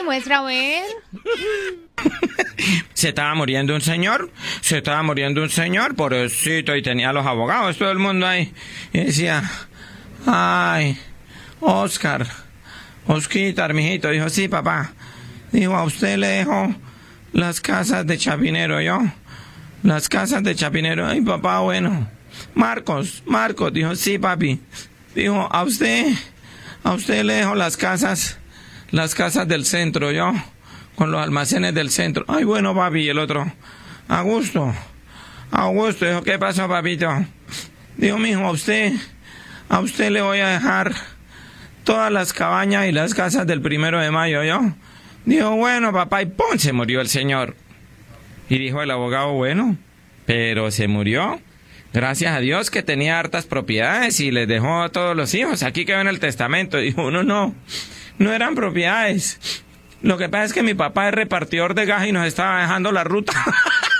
muestra a ver. Se estaba muriendo un señor, pobrecito, y tenía a los abogados, todo el mundo ahí. Y decía, ay, Osquitar, mijito. Dijo, sí, papá. Dijo, a usted le dejo las casas de Chapinero, ¿yo? Las casas de Chapinero. Ay, papá, bueno. Marcos, dijo, sí, papi. Dijo, a usted le dejo las casas del centro, ¿yo? Con los almacenes del centro. Ay, bueno, papi. Y el otro, Augusto. Dijo, ¿qué pasó, papito? Dijo, mijo, a usted le voy a dejar todas las cabañas y las casas del 1 de mayo, ¿yo? Dijo, bueno, papá, y ¡pum! Se murió el señor. Y dijo el abogado, bueno, pero se murió. Gracias a Dios que tenía hartas propiedades y les dejó a todos los hijos. Aquí quedó en el testamento. Dijo, no eran propiedades. Lo que pasa es que mi papá es repartidor de gas y nos estaba dejando la ruta.